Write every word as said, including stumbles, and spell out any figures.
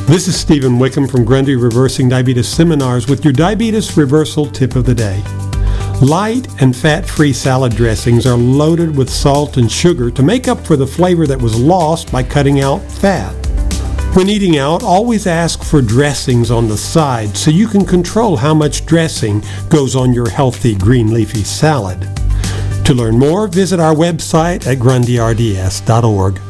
This is Stephen Wickham from Grundy Reversing Diabetes Seminars with your Diabetes Reversal Tip of the Day. Light and fat-free salad dressings are loaded with salt and sugar to make up for the flavor that was lost by cutting out fat. When eating out, always ask for dressings on the side so you can control how much dressing goes on your healthy green leafy salad. To learn more, visit our website at grundy r d s dot org.